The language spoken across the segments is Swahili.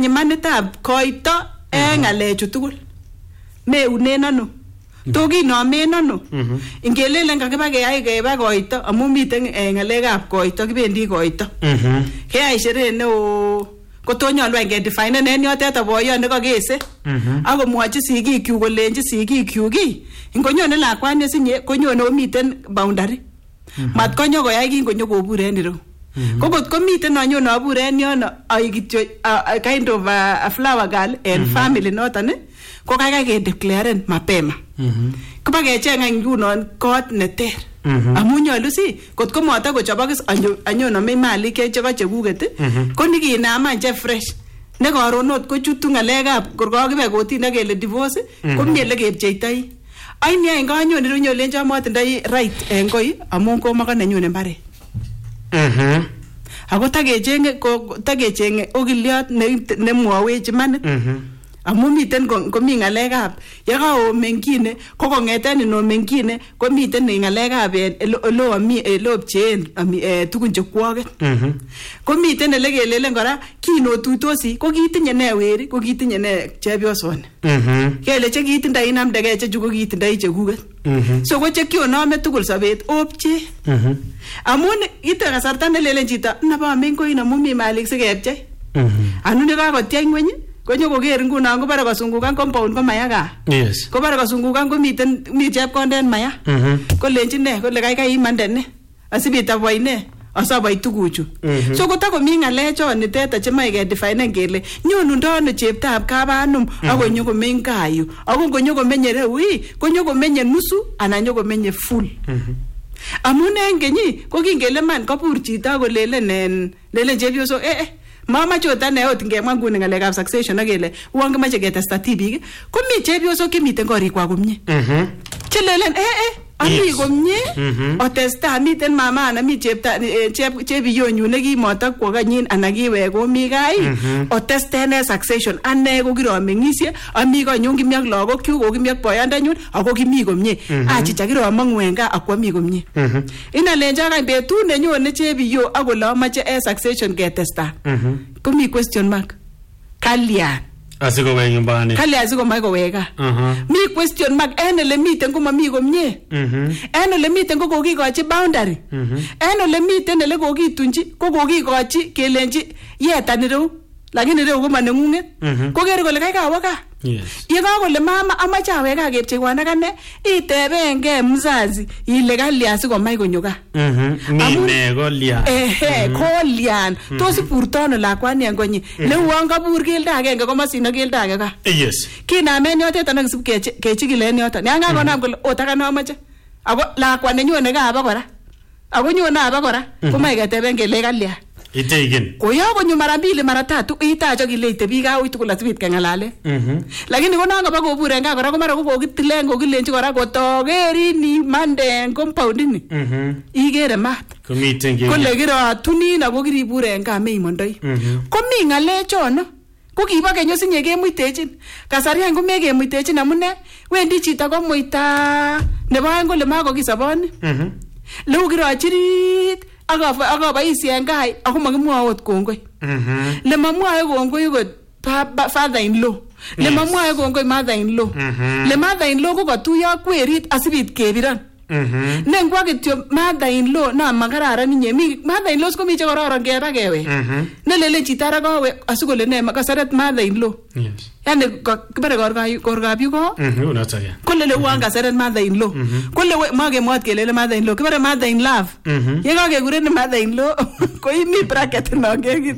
nyimanitab koito ngalechu tugul meunen ano tokinomen ano ingelelen kakiba keba koito amu miten ngalekab koito kibendi koito keyai sherehe neo kotonyolu enge define en yotet aboyo nekakese akomwochi sigikyuk kolenji sigikyuk ingonyone lakwani sinye konyone omiten boundary mat konyo koyai kingonyo kobur en ireu kokot komiten anyone abur en yono ai kityo kind of a flower girl and family noton ko kaikai ke declaren mapema kuba kecheng ngunon kot neter amu nyolu si kotko mata kochobokis anyon ame malik cheko chekuget ko nikinama je fresh ne karonot ko chutu ngalekab korkokibe kotine kele divorce ko miele kepcheitoi aini en kanyon irunyo lenjo matindoi right en koi amu komako nenyune mbaret ako takechenge okiliot nemwawech imanit amu miten komi ngalekab yakao mengine ko kongeten ino mengine ko miten ngalekab elopcheen tugun chekwoget ko miten ele kelelen kora kinotuitosi ko kitinye ne weri ko kitinye ne chepyosoni kele che kitindoi namdege chechu ko kitindoi chekuget so ko chekionome tugul sobet opche amun ite kasarta nelelen chito naba mengoi amu mi malik sikepchei anu ne kakotyai ngweny konyo koker ngunon ko bare kosungukan compound ko maya yes ko bare kosungukan ko mi chepkonden maya ko lenji ne kole kaikai imande ne asibitabwai ne asabai tuguchu so kotakomi ngalecho niteta chemae ke define kele nyonundo ano cheptab kabanum akonyo komeny kayu ako konyo komenye rewi konyo komenye nusu anan nyo komenye full amun engenyi ko kingele man kabur chito kolelen lelen chepyoso mama chota ne ot ngemwa ngune ngalekab succession akele uonge mache ketesta tibik ko mi chepyoso kimiten korikwa komie chelelen ami komie otesta miten mama ana mi chepta chepiyonyu nekimotakwo kanyin ana kiwe komi gai otesta ne succession ane ko kiromengisie ami konyun kimi ak lagok kyuk ko kimi ak boyondenyun ako kimi komie achicha kiromangu en gaa akwami komie inalenja kan betut nenyone chepiyo akole amache succession ketesta komi question mark kalyan asikowek nyumbani kali asikomai koweka mi question mark en ele miten ko mami komie en ele miten ko kokikochi boundary en ele miten ele kokitunji ko kokikochi kelenji yetanireu lakini reu ko manengunget ko ker kole kaikai awo gaa ye kakole mama amache aweka kepcheiwan akane itebenge mzazi ile kalya sikomai konyo gaa mine kolyan kolyan tos ipurtono lakwani en konyi leuon kabur keldo agenge komasino keldo age gaa yes kinamen yotet anan kisip kechikile en yoton yan kakonam kole otakano amache ako lakwa nenyone gaa abakora ako nyone abakora komae keteben kele kalya itegen koyo konyo mara mbili mara tatu itacho kileite biik au tugul asibit kengalale lakini kono ngaba kobure nga kora ko mara ko kokitilen kokilenji kora kotogerini manden compound ni igere mat komiten kole kiro tunina ko kiribure nga meimondoi komi ngalechono ko kibo kenyo sinye kemuitechin kasarian ko mekemuitechin amune wendi chito komuita nebo aeng kole mako kisaboni leu kirochirit akabaisien gai ako makimwaot kongoi le mamwae kongoi ko father in law le mamwae kongoi mother in law le mother in law ko katuya kwerit asibit kebiran ne ngwa kityo mother in law na makararan inye mi mother in law ko mi che kororon keba kewe ne lele chitara kowe asikole ne kasaret mother in law yes yani kibare korgabyu ko unataka kole le wanga seren mother in law kole mage mwat kelele mother in law kibare mother in love ye kage gurene mother in law ko imi bracket no gegit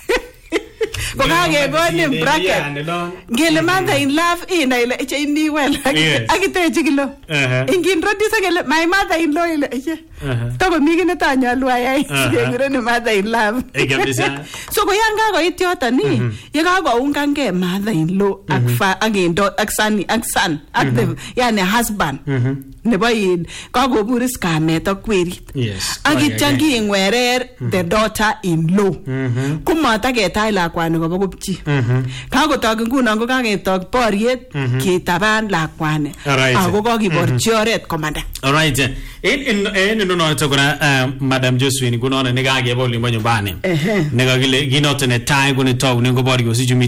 ko kage goni bracket ngele mother in love ina ile che imi well akite chikilo ingin rodisa kele my mother in law ile to ko migine ta nyalu ayai gurene mother in love so ko yanga ko ityoto ni ye kago ungange mother in law ak son ak the yani husband nebo yin kagoburis kamet ak kwerit ak ityangi ingwerer the daughter in law kumata ketai lakwani kobo kopchi kagotok ngunon ko kagetok boriet kitaban lakwani ako kakiborchi oret komanda alright en no tokona madam Josephine kunaona ne kage boli nyumbani ne kagile ginote ne tai kune tau ne ngobori ko